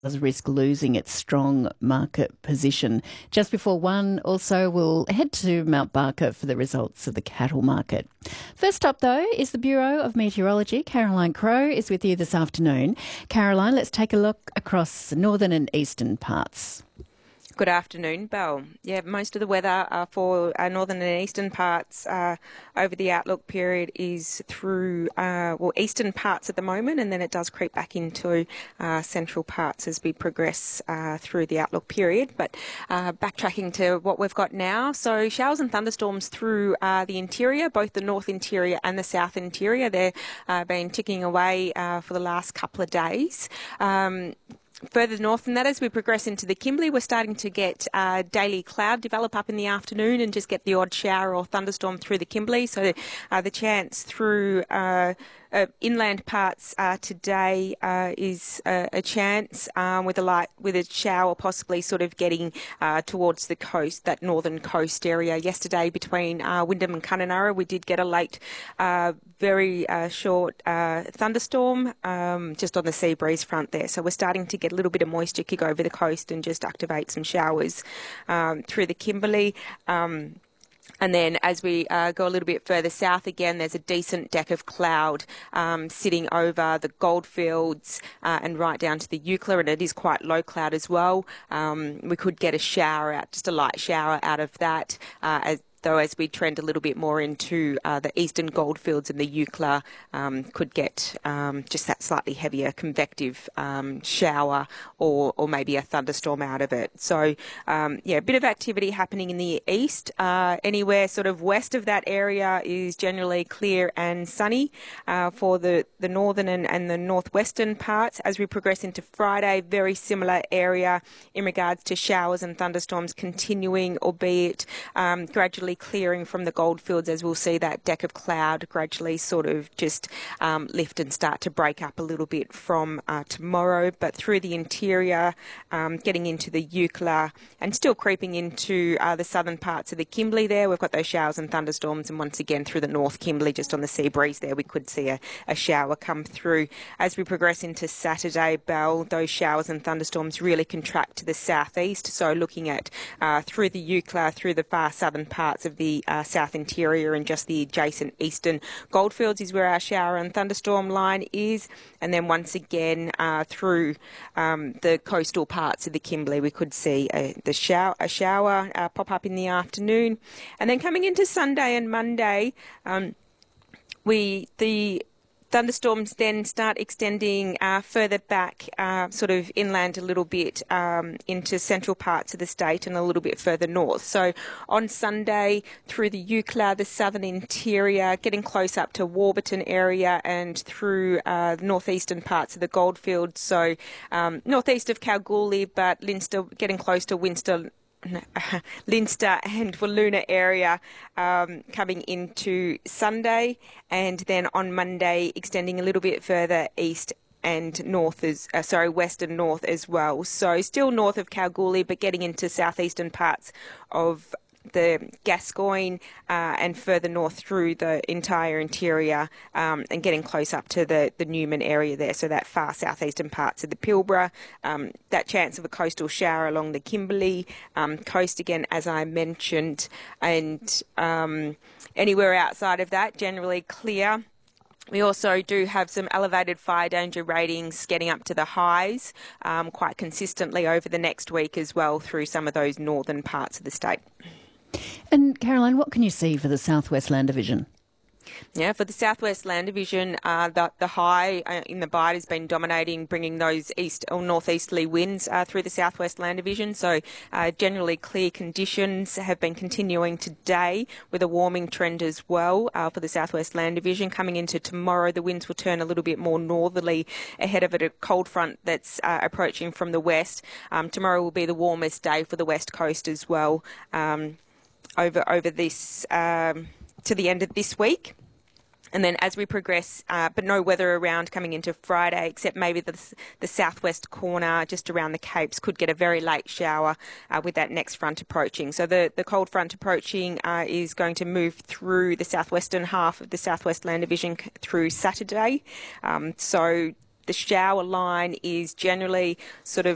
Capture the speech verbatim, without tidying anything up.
does risk losing its strong market position. Just before one, also, we'll head to Mount Barker for the results of the cattle market. First up, though, is the Bureau of Meteorology. Caroline Crowe is with you this afternoon. Caroline, let's take a look across the northern and eastern parts. Good afternoon, Belle. Yeah, most of the weather uh, for our northern and eastern parts uh, over the outlook period is through, uh, well, eastern parts at the moment, and then it does creep back into uh, central parts as we progress uh, through the outlook period. But uh, backtracking to what we've got now, so showers and thunderstorms through uh, the interior, both the north interior and the south interior. They've uh, been ticking away uh, for the last couple of days. Um, Further north than that, as we progress into the Kimberley, we're starting to get uh, daily cloud develop up in the afternoon and just get the odd shower or thunderstorm through the Kimberley. So uh, the chance through uh, uh, inland parts uh, today uh, is uh, a chance um, with a light, with a shower possibly sort of getting uh, towards the coast, that northern coast area. Yesterday between uh, Wyndham and Kununurra, we did get a late, uh, very uh, short uh, thunderstorm um, just on the sea breeze front there. So we're starting to get a little bit of moisture kick over the coast and just activate some showers um, through the Kimberley. Um, And then as we uh, go a little bit further south again, there's a decent deck of cloud um, sitting over the goldfields uh, and right down to the Eucla, and it is quite low cloud as well. Um, we could get a shower out, just a light shower out of that, uh, as though as we trend a little bit more into uh, the eastern goldfields and the Eucla, um, could get um, just that slightly heavier convective um, shower or, or maybe a thunderstorm out of it. So, um, yeah, a bit of activity happening in the east. Uh, anywhere sort of west of that area is generally clear and sunny uh, for the, the northern and, and the northwestern parts. As we progress into Friday, very similar area in regards to showers and thunderstorms continuing, albeit um, gradually clearing from the goldfields, as we'll see that deck of cloud gradually sort of just um, lift and start to break up a little bit from uh, tomorrow. But through the interior, um, getting into the Eucla and still creeping into uh, the southern parts of the Kimberley there, we've got those showers and thunderstorms, and once again through the North Kimberley, just on the sea breeze there, we could see a, a shower come through. As we progress into Saturday, Belle, those showers and thunderstorms really contract to the southeast, so looking at uh, through the Eucla, through the far southern parts of the uh, south interior and just the adjacent eastern goldfields is where our shower and thunderstorm line is. And then once again uh, through um, the coastal parts of the Kimberley, we could see a, the shower, a shower uh, pop up in the afternoon. And then coming into Sunday and Monday, um, we the thunderstorms then start extending uh, further back, uh, sort of inland a little bit um, into central parts of the state and a little bit further north. So on Sunday through the Eucla, the southern interior, getting close up to Warburton area and through uh, the northeastern parts of the goldfields. So um, northeast of Kalgoorlie, but Leinster, getting close to Winster, Leinster and Wiluna area um, coming into Sunday, and then on Monday extending a little bit further east and north as uh, sorry west and north as well. So still north of Kalgoorlie, but getting into southeastern parts of the Gascoyne uh, and further north through the entire interior um, and getting close up to the, the Newman area there, so that far southeastern parts of the Pilbara. Um, that chance of a coastal shower along the Kimberley um, coast again, as I mentioned, and um, anywhere outside of that, generally clear. We also do have some elevated fire danger ratings getting up to the highs um, quite consistently over the next week as well through some of those northern parts of the state. And Caroline, what can you see for the South West Land Division? Yeah, for the South West Land Division, uh, the, the high uh, in the Bight has been dominating, bringing those east or northeasterly winds uh, through the South West Land Division. So uh, generally clear conditions have been continuing today with a warming trend as well uh, for the South West Land Division. Coming into tomorrow, the winds will turn a little bit more northerly ahead of it, a cold front that's uh, approaching from the west. Um, tomorrow will be the warmest day for the West Coast as well um, over, over this um, to the end of this week. And then as we progress, uh, but no weather around coming into Friday, except maybe the, the southwest corner just around the Capes could get a very late shower uh, with that next front approaching. So the, the cold front approaching uh, is going to move through the southwestern half of the Southwest Land Division through Saturday. Um, so the shower line is generally sort of